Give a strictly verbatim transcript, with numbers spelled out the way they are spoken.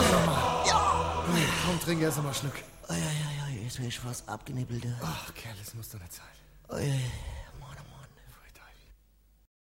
nochmal. Ja. Komm, trink erst mal einen Schluck. Oi, oi, oi, jetzt bin ich fast abgenippelt. Ach, Kerl, das muss doch nicht sein. Oi, oi.